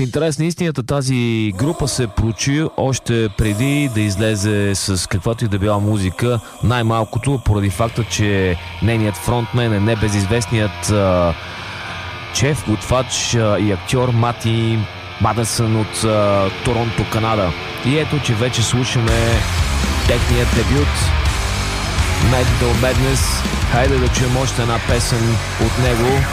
интерес на истината, тази група се прочи още преди да излезе с каквато и да била музика, най-малкото поради факта, че нейният фронтмен е небезизвестният шеф, готвач и актьор Мати Мадъсън от Торонто, Канада. И ето, че вече слушаме техният дебют Mental Madness. Хайде да чуем още една песен от него.